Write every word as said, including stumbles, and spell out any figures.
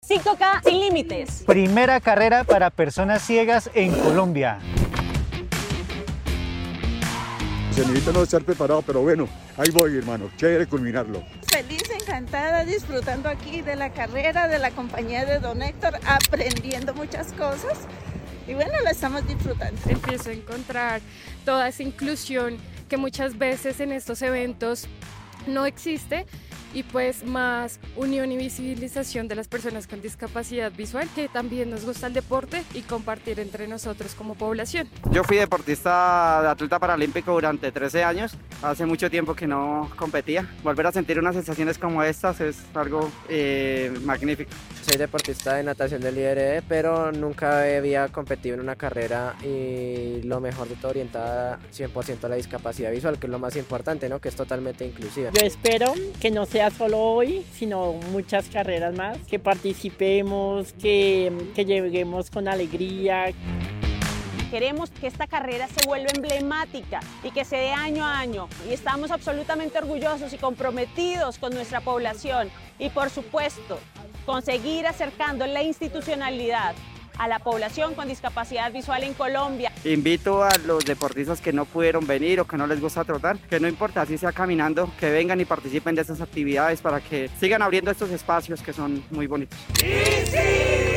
cinco K sin límites. Primera carrera para personas ciegas en Colombia. Se necesita no estar preparado, pero bueno, ahí voy, hermano, chévere culminarlo. Feliz, encantada, disfrutando aquí de la carrera, de la compañía de don Héctor, aprendiendo muchas cosas y bueno, la estamos disfrutando. Empiezo a encontrar toda esa inclusión que muchas veces en estos eventos no existe, y pues más unión y visibilización de las personas con discapacidad visual, que también nos gusta el deporte y compartir entre nosotros como población. Yo fui deportista de atleta paralímpico durante trece años, hace mucho tiempo que no competía. Volver a sentir unas sensaciones como estas es algo eh, magnífico. Soy deportista de natación del I R E, pero nunca había competido en una carrera y lo mejor de todo orientada cien por ciento a la discapacidad visual, que es lo más importante, ¿no? Que es totalmente inclusiva. Yo espero que no sea solo hoy, sino muchas carreras más, que participemos, que, que lleguemos con alegría. Queremos que esta carrera se vuelva emblemática y que se dé año a año. Y estamos absolutamente orgullosos y comprometidos con nuestra población. Y por supuesto, conseguir acercando la institucionalidad a la población con discapacidad visual en Colombia. Invito a los deportistas que no pudieron venir o que no les gusta trotar, que no importa si sea caminando, que vengan y participen de estas actividades para que sigan abriendo estos espacios que son muy bonitos. ¡Sí, sí!